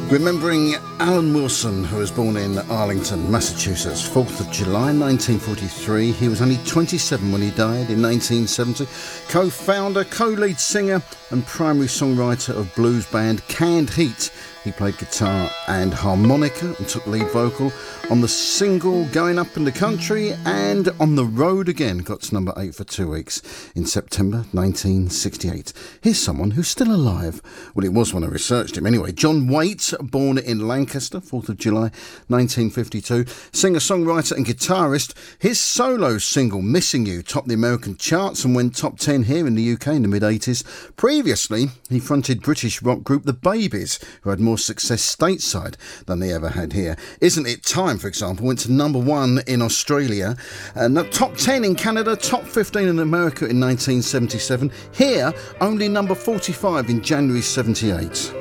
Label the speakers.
Speaker 1: Remembering Alan Wilson, who was born in Arlington, Massachusetts, 4th of July 1943. He was only 27 when he died in 1970. Co-founder, co-lead singer and primary songwriter of blues band Canned Heat. He played guitar and harmonica and took lead vocal on the single Going Up in the Country and On the Road Again. Got to number 8 for 2 weeks in September 1968. Here's someone who's still alive. Well, it was when I researched him anyway. John Waite, born in Lancaster, 4th of July 1952. Singer, songwriter and guitarist. His solo single Missing You topped the American charts and went top 10 here in the UK in the mid-80s. Previously, he fronted British rock group The Babies, who had more success stateside than they ever had here. Isn't It Time, for example, went to number 1 in Australia, and top 10 in Canada, top 15 in America in 1977. Here, only number 45 in January 78.